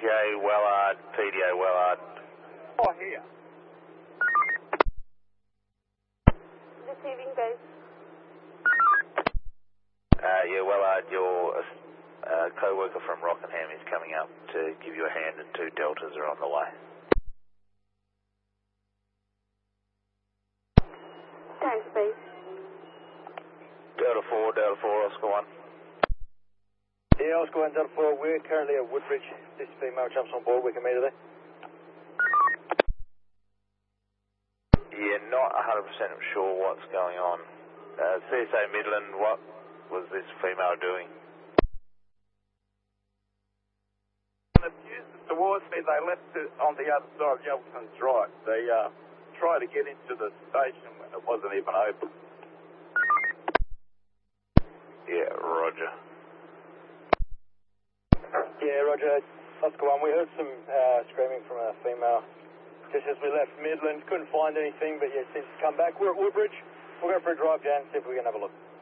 Wellard, PDA Wellard. Oh, here. Receiving base. Yeah, Wellard, your co-worker from Rockingham is coming up to give you a hand and 2 Deltas are on the way. Thanks, base. Delta 4, Oscar 1. Yeah, Oscar 1, Delta 4, we're currently at Woodbridge. This female jumps on board, we can meet her there. Yeah, not 100% sure what's going on. CSA Midland, what was this female doing? Towards me, they left it on the other side of Yelverton Drive. They tried to get into the station when it wasn't even open. Yeah, roger. Yeah, roger. Oscar 1, we heard some screaming from a female just as we left Midland. Couldn't find anything, but yeah, since come back, we're at Woodbridge. We'll go for a drive down and see if we can have a look.